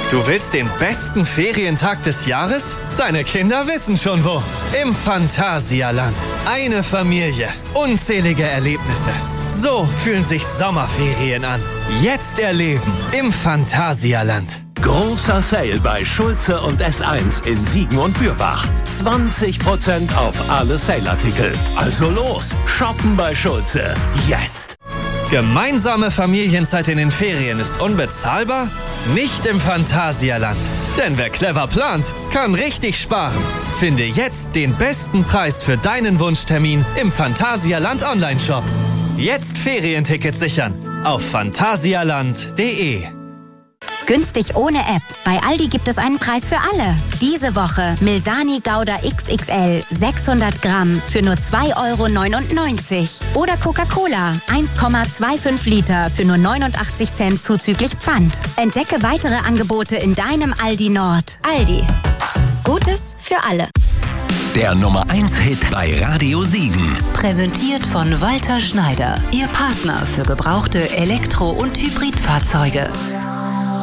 Du willst den besten Ferientag des Jahres? Deine Kinder wissen schon wo. Im Phantasialand. Eine Familie. Unzählige Erlebnisse. So fühlen sich Sommerferien an. Jetzt erleben im Phantasialand. Großer Sale bei Schulze und S1 in Siegen und Bürbach. 20% auf alle Sale-Artikel. Also los, shoppen bei Schulze. Jetzt. Gemeinsame Familienzeit in den Ferien ist unbezahlbar? Nicht im Phantasialand. Denn wer clever plant, kann richtig sparen. Finde jetzt den besten Preis für deinen Wunschtermin im Phantasialand Online-Shop. Jetzt Ferientickets sichern auf phantasialand.de. Günstig ohne App. Bei Aldi gibt es einen Preis für alle. Diese Woche Milsani Gouda XXL 600 Gramm für nur 2,99 €. Oder Coca-Cola 1,25 Liter für nur 89 Cent zuzüglich Pfand. Entdecke weitere Angebote in deinem Aldi Nord. Aldi. Gutes für alle. Der Nummer 1 Hit bei Radio Siegen. Präsentiert von Walter Schneider, Ihr Partner für gebrauchte Elektro- und Hybridfahrzeuge.